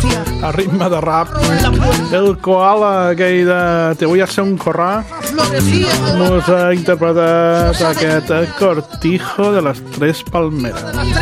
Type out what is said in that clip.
a ritme de rap. El koala aquell de Te voy a hacer un corral nos ha interpretat aquest Cortijo de les Tres Palmeras.